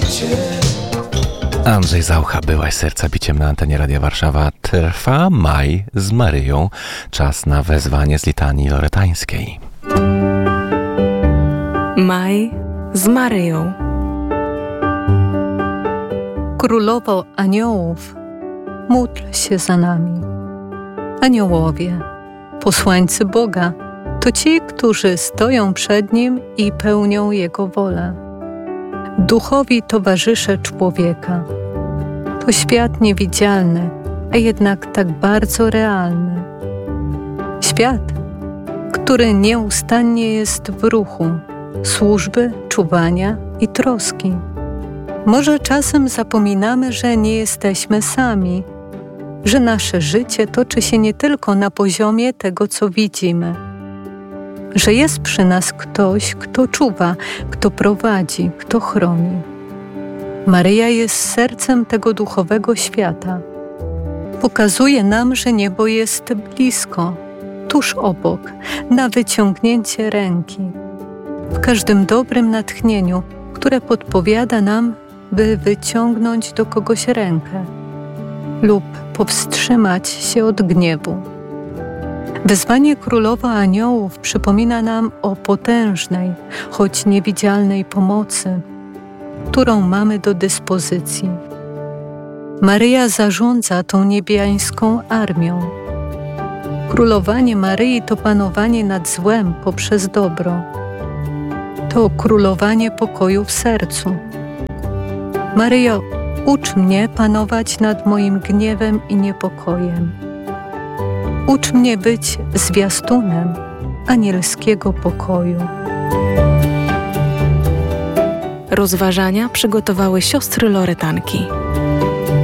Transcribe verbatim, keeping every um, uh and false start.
Andrzej Zaucha, byłaś serca biciem na antenie Radia Warszawa. Trwa maj z Maryją. Czas na wezwanie z litanii loretańskiej. Maj z Maryją. Królowo aniołów, módl się za nami. Aniołowie, posłańcy Boga, to ci, którzy stoją przed Nim i pełnią Jego wolę. Duchowi towarzysze człowieka. To świat niewidzialny, a jednak tak bardzo realny. Świat, który nieustannie jest w ruchu, służby, czuwania i troski. Może czasem zapominamy, że nie jesteśmy sami, że nasze życie toczy się nie tylko na poziomie tego, co widzimy, że jest przy nas ktoś, kto czuwa, kto prowadzi, kto chroni. Maryja jest sercem tego duchowego świata. Pokazuje nam, że niebo jest blisko, tuż obok, na wyciągnięcie ręki. W każdym dobrym natchnieniu, które podpowiada nam, by wyciągnąć do kogoś rękę lub powstrzymać się od gniewu. Wezwanie Królowa Aniołów przypomina nam o potężnej, choć niewidzialnej pomocy, którą mamy do dyspozycji. Maryja zarządza tą niebiańską armią. Królowanie Maryi to panowanie nad złem poprzez dobro. To królowanie pokoju w sercu. Maryjo, ucz mnie panować nad moim gniewem i niepokojem. Ucz mnie być zwiastunem anielskiego pokoju. Rozważania przygotowały siostry Loretanki.